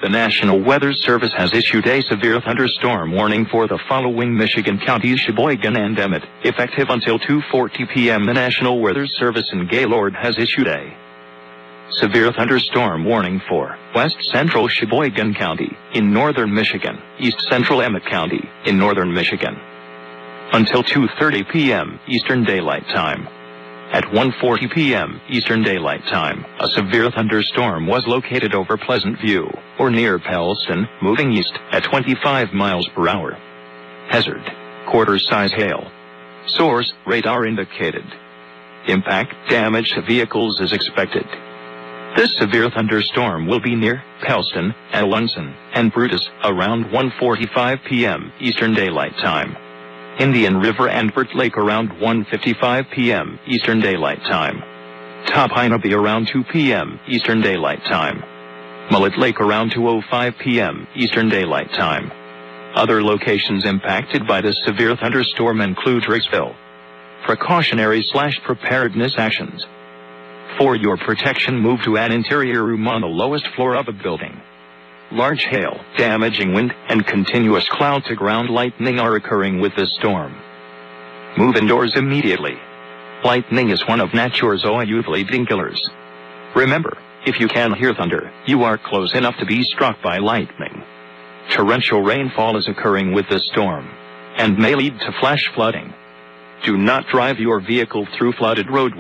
The National Weather Service has issued a severe thunderstorm warning for the following Michigan counties: Sheboygan and Emmett. Effective until 2:40 p.m., the National Weather Service in Gaylord has issued a severe thunderstorm warning for West Central Sheboygan County in northern Michigan, East Central Emmett County in northern Michigan, until 2:30 p.m. Eastern Daylight Time. At 1:40 p.m. Eastern Daylight Time, a severe thunderstorm was located over Pleasant View, or near Pellston, moving east at 25 miles per hour. Hazard: quarter-size hail. Source: radar indicated. Impact damage to vehicles is expected. This severe thunderstorm will be near Pellston, Alanson, and Brutus around 1:45 p.m. Eastern Daylight Time. Indian River and Burt Lake around 1:55 p.m. Eastern Daylight Time. Topinabee around 2 p.m. Eastern Daylight Time. Mullet Lake around 2:05 p.m. Eastern Daylight Time. Other locations impacted by this severe thunderstorm include Rigsville. Precautionary/preparedness actions. For your protection, move to an interior room on the lowest floor of a building. Large hail, damaging wind, and continuous cloud-to-ground lightning are occurring with this storm. Move indoors immediately. Lightning is one of nature's usually killers. Remember, if you can hear thunder, you are close enough to be struck by lightning. Torrential rainfall is occurring with this storm, and may lead to flash flooding. Do not drive your vehicle through flooded roadways.